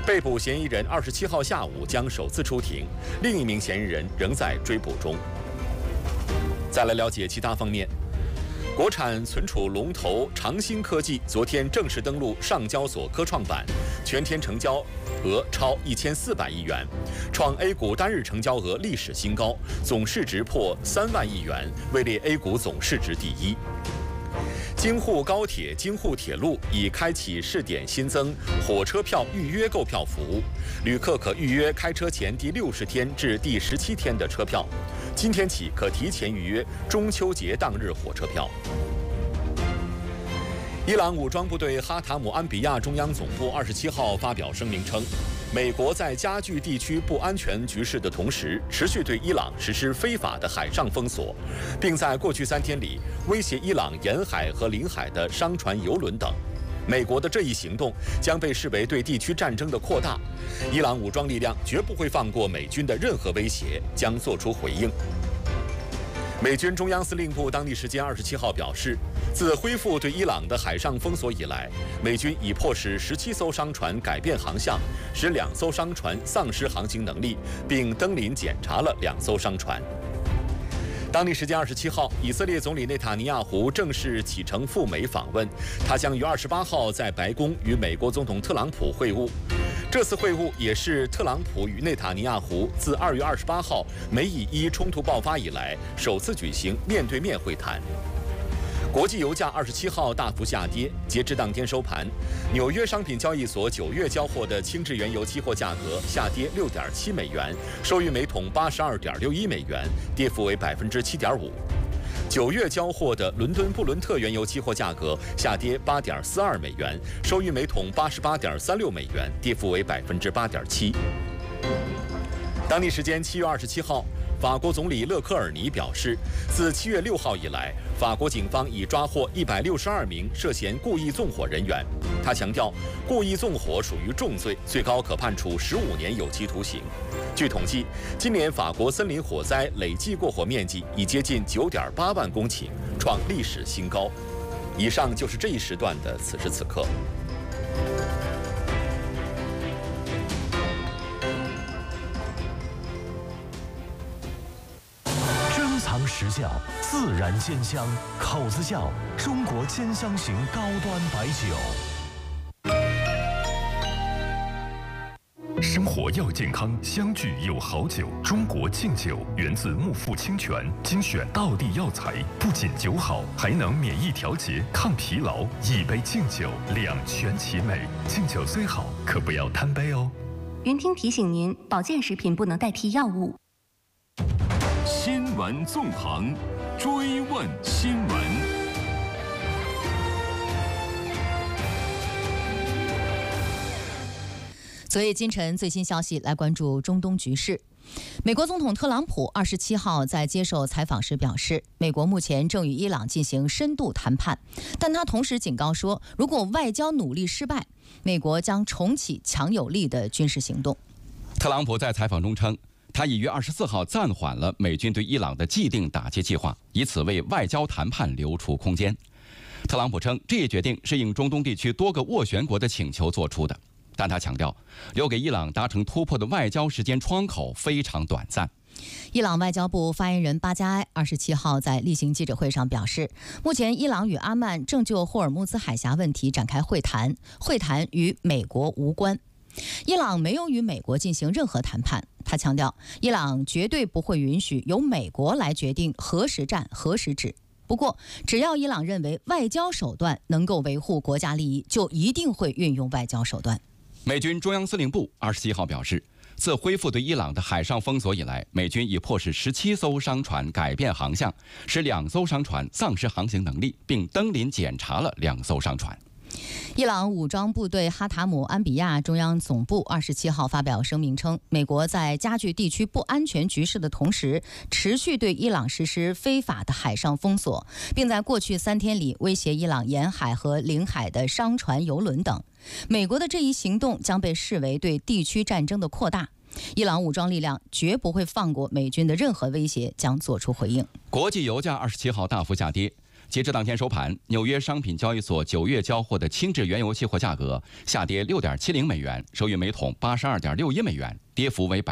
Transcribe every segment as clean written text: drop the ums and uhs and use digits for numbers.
被捕嫌疑人27号下午将首次出庭，另一名嫌疑人仍在追捕中。再来了解其他方面。国产存储龙头长兴科技昨天正式登陆上交所科创板，全天成交额超1400亿元，创 A 股单日成交额历史新高，总市值破3万亿元，位列 A 股总市值第一。京沪高铁、京沪铁路已开启试点新增火车票预约购票服务，旅客可预约开车前第60天至第17天的车票。今天起可提前预约中秋节当日火车票。伊朗武装部队哈塔姆安比亚中央总部27号发表声明称，美国在加剧地区不安全局势的同时，持续对伊朗实施非法的海上封锁，并在过去3天里威胁伊朗沿海和领海的商船、油轮等。美国的这一行动将被视为对地区战争的扩大，伊朗武装力量绝不会放过美军的任何威胁，将作出回应。美军中央司令部当地时间27号表示，自恢复对伊朗的海上封锁以来，美军已迫使17艘商船改变航向，使2艘商船丧失航行能力，并登临检查了2艘商船。当地时间27号，以色列总理内塔尼亚胡正式启程赴美访问，他将于28号在白宫与美国总统特朗普会晤。这次会晤也是特朗普与内塔尼亚胡自2月28号美以伊冲突爆发以来首次举行面对面会谈。国际油价27号大幅下跌，截至当天收盘，纽约商品交易所9月交货的轻质原油期货价格下跌6.7美元，收于每桶82.61美元，跌幅为7.5%。9月交货的伦敦布伦特原油期货价格下跌8.42美元，收于每桶88.36美元，跌幅为8.7%。当地时间7月27号。法国总理勒科尔尼表示，自7月6号以来，法国警方已抓获162名涉嫌故意纵火人员。他强调，故意纵火属于重罪，最高可判处15年有期徒刑。据统计，今年法国森林火灾累计过火面积已接近9.8万公顷，创历史新高。以上就是这一时段的此时此刻。 时效，自然鲜香，口子窖中国兼香型高端白酒。 生活要健康，相聚有好酒。中国敬酒源自木富清泉，精选道地药材，不仅酒好，还能免疫调节、抗疲劳。一杯敬酒，两全其美。敬酒虽好，可不要贪杯哦。 云听提醒您，保健食品不能代替药物。 新闻纵横，追问新闻。 昨夜今晨最新消息，来关注中东局势。美国总统特朗普27号在接受采访时表示，美国目前正与伊朗进行深度谈判，但他同时警告说，如果外交努力失败，美国将重启强有力的军事行动。 特朗普在采访中称，他已于24号暂缓了美军对伊朗的既定打击计划，以此为外交谈判留出空间。特朗普称，这一决定是应中东地区多个斡旋国的请求做出的，但他强调，留给伊朗达成突破的外交时间窗口非常短暂。 伊朗外交部发言人巴加埃27号在例行记者会上表示，目前伊朗与阿曼正就霍尔木兹海峡问题展开会谈，会谈与美国无关。伊朗没有与美国进行任何谈判，他强调，伊朗绝对不会允许由美国来决定何时战何时止。不过，只要伊朗认为外交手段能够维护国家利益，就一定会运用外交手段。 美军中央司令部27号表示，自恢复对伊朗的海上封锁以来，美军已迫使17艘商船改变航向，使2艘商船丧失航行能力，并登临检查了2艘商船。 伊朗武装部队哈塔姆安比亚中央总部27号发表声明称，美国在加剧地区不安全局势的同时，持续对伊朗实施非法的海上封锁，并在过去3天里威胁伊朗沿海和领海的商船、油轮等。美国的这一行动将被视为对地区战争的扩大。伊朗武装力量绝不会放过美军的任何威胁，将作出回应。 国际油价27号大幅下跌。 截至当天收盘，纽约商品交易所9月交货的轻质原油期货价格下跌6.70美元，收于每桶82.61美元，跌幅为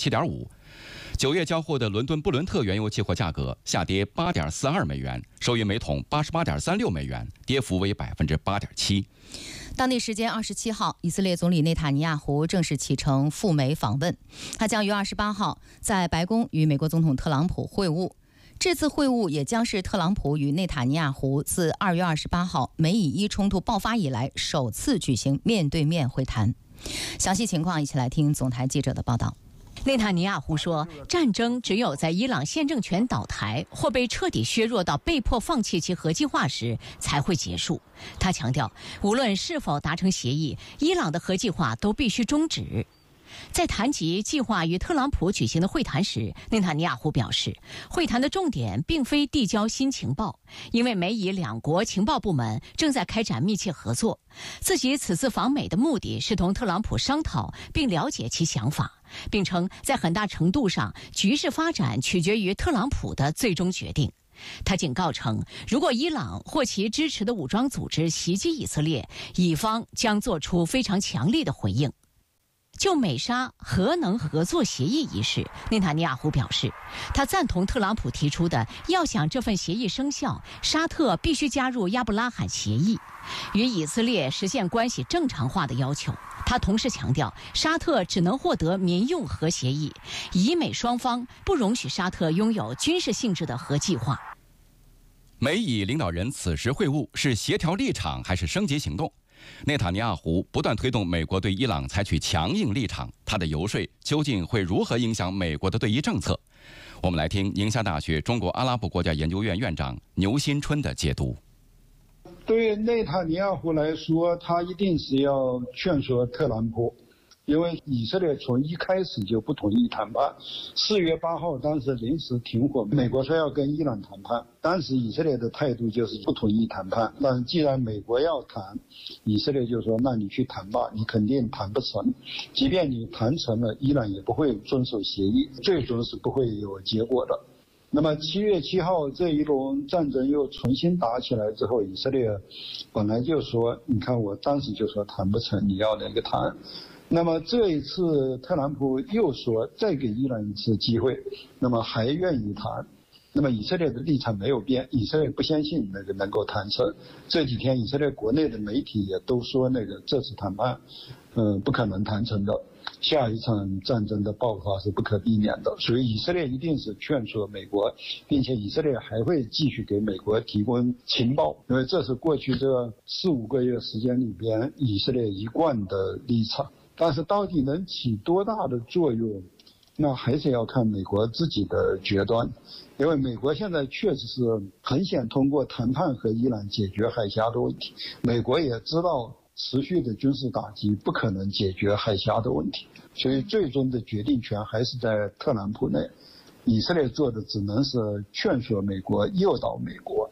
7.5%。9月交货的伦敦布伦特原油期货价格下跌8.42美元，收于每桶88.36美元，跌幅为8.7%。 当地时间27号，以色列总理内塔尼亚胡正式启程赴美访问，他将于28号在白宫与美国总统特朗普会晤。这次会晤也将是特朗普与内塔尼亚胡自2月28号美以伊冲突爆发以来首次举行面对面会谈。详细情况一起来听总台记者的报道。 内塔尼亚胡说，战争只有在伊朗现政权倒台或被彻底削弱到被迫放弃其核计划时才会结束。他强调，无论是否达成协议，伊朗的核计划都必须终止。在谈及计划与特朗普举行的会谈时，内塔尼亚胡表示，会谈的重点并非递交新情报，因为美以两国情报部门正在开展密切合作。自己此次访美的目的是同特朗普商讨并了解其想法，并称在很大程度上，局势发展取决于特朗普的最终决定。他警告称，如果伊朗或其支持的武装组织袭击以色列，以方将做出非常强力的回应。就美沙核能合作协议一事，内塔尼亚胡表示，他赞同特朗普提出的要想这份协议生效，沙特必须加入亚布拉罕协议，与以色列实现关系正常化的要求。他同时强调，沙特只能获得民用核协议，以美双方不容许沙特拥有军事性质的核计划。 美以领导人此时会晤是协调立场还是升级行动？内塔尼亚胡不断推动美国对伊朗采取强硬立场，他的游说究竟会如何影响美国的对伊政策？我们来听宁夏大学中国阿拉伯国家研究院院长牛新春的解读。 对内塔尼亚胡来说，他一定是要劝说特朗普，因为以色列从一开始就不同意谈判。4月8号当时临时停火，美国说要跟伊朗谈判，当时以色列的态度就是不同意谈判。但既然美国要谈，以色列就说那你去谈吧，你肯定谈不成，即便你谈成了，伊朗也不会遵守协议，最终是不会有结果的。那么7月7号这一轮战争又重新打起来之后，以色列本来就说，你看我当时就说谈不成，你要那个谈。那么这一次特朗普又说再给伊朗一次机会，那么还愿意谈。那么以色列的立场没有变，以色列不相信那个能够谈成。这几天以色列国内的媒体也都说那个这次谈判不可能谈成的，下一场战争的爆发是不可避免的。所以以色列一定是劝说美国，并且以色列还会继续给美国提供情报，因为这是过去这4-5个月时间里边以色列一贯的立场。但是到底能起多大的作用，那还是要看美国自己的决断。因为美国现在确实是很想通过谈判和伊朗解决海峡的问题，美国也知道持续的军事打击不可能解决海峡的问题，所以最终的决定权还是在特朗普内。以色列做的只能是劝说美国，诱导美国。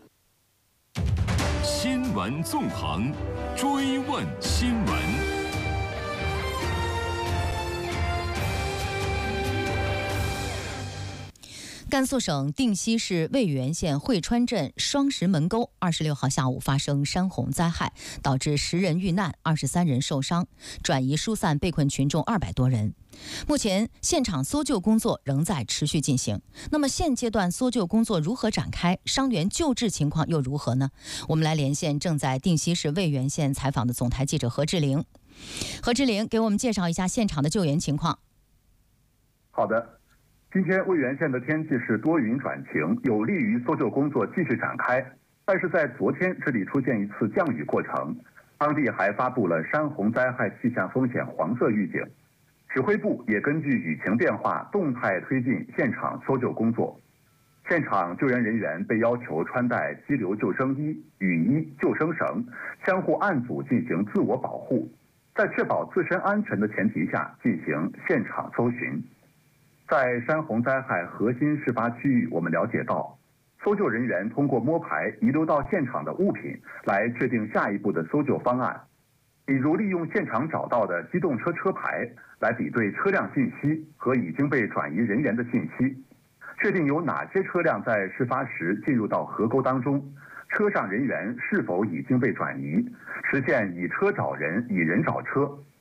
新闻纵横，追问新闻。 甘肃省定西市渭源县会川镇双石门沟26号下午发生山洪灾害，导致10人遇难，23人受伤，转移疏散被困群众200多人。目前现场搜救工作仍在持续进行。那么现阶段搜救工作如何展开？伤员救治情况又如何呢？我们来连线正在定西市渭源县采访的总台记者何志玲。何志玲给我们介绍一下现场的救援情况。 好的。今天渭源县的天气是多云转晴，有利于搜救工作继续展开。但是在昨天，这里出现一次降雨过程，当地还发布了山洪灾害气象风险黄色预警。指挥部也根据雨情变化，动态推进现场搜救工作。现场救援人员被要求穿戴激流救生衣、雨衣、救生绳，相互按组进行自我保护，在确保自身安全的前提下进行现场搜寻。在山洪灾害核心事发区域，我们了解到，搜救人员通过摸排遗留到现场的物品来制定下一步的搜救方案，比如利用现场找到的机动车车牌来比对车辆信息和已经被转移人员的信息，确定有哪些车辆在事发时进入到河沟当中， 车上人员是否已经被转移，实现以车找人、以人找车。